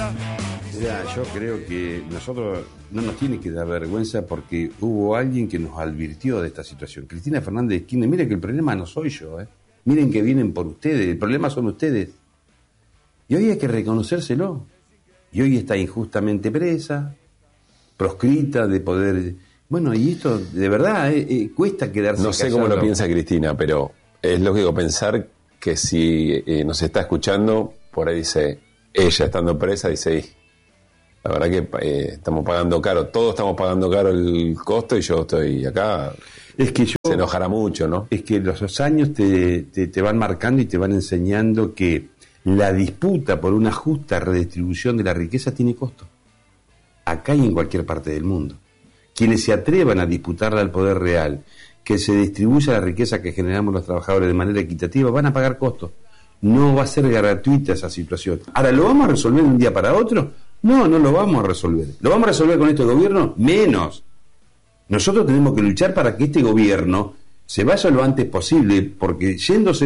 Mira, yo creo que nosotros no nos tiene que dar vergüenza porque hubo alguien que nos advirtió de esta situación. Cristina Fernández de Kirchner, miren que el problema no soy yo, miren que vienen por ustedes, el problema son ustedes. Y hoy hay que reconocérselo. Y hoy está injustamente presa, proscrita de poder... Bueno, y esto de verdad cuesta quedarse No sé callado. cómo lo piensa Cristina, pero es lógico pensar que si nos está escuchando, por ahí dice, ella estando presa, dice, la verdad que estamos pagando caro, todos estamos pagando caro el costo y yo estoy acá. Es que se enojará mucho, ¿no? Es que los años te van marcando y te van enseñando que la disputa por una justa redistribución de la riqueza tiene costo. Acá y en cualquier parte del mundo. Quienes se atrevan a disputarla al poder real, que se distribuya la riqueza que generamos los trabajadores de manera equitativa, van a pagar costos. No va a ser gratuita esa situación. Ahora, ¿lo vamos a resolver de un día para otro? No lo vamos a resolver. ¿Lo vamos a resolver con este gobierno? Menos. Nosotros tenemos que luchar para que este gobierno se vaya lo antes posible, porque yéndose